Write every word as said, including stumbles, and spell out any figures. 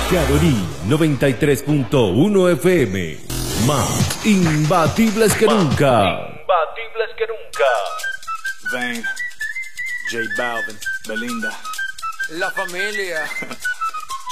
Caroní noventa y tres punto uno F M. Más imbatibles que nunca. Imbatibles que nunca. Vane, J Balvin, Belinda. La familia.